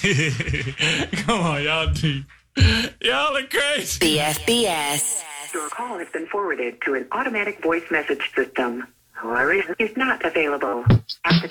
Come on, y'all are crazy. BFBS. Your call has been forwarded to an automatic voice message system. Whoever is not available. At the